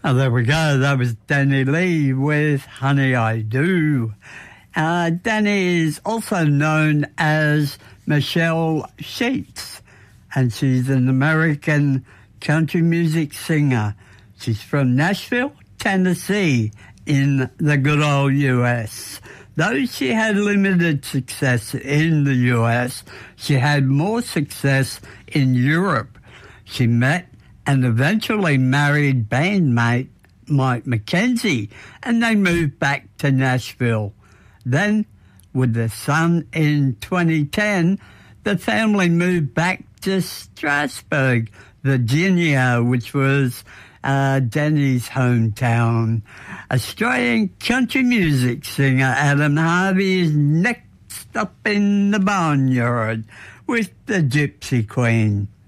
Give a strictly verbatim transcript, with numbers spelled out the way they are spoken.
Oh, there we go. That was Danny Lee with Honey I Do. Uh, Danny is also known as Michelle Sheets, and she's an American country music singer. She's from Nashville, Tennessee, in the good old U S. Though she had limited success in the U S, she had more success in Europe. She met and eventually married bandmate Mike McKenzie, and they moved back to Nashville. Then, with their son in twenty ten, the family moved back to Strasburg, Virginia, which was uh, Danny's hometown. Australian country music singer Adam Harvey is next up in the barnyard with the Gypsy Queen.